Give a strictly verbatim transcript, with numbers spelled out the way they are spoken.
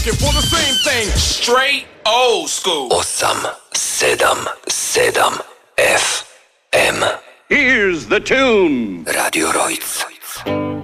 looking for the same thing. Straight old school. osam sedam sedam F M. Here's the tune. Radio Rojc.